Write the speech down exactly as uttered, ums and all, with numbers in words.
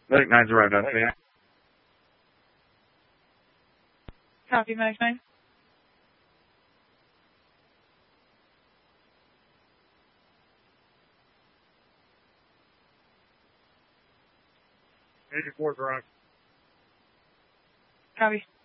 Medic nine's arrived on scene. Copy, Medic nine. Agent four's arrived. Copy.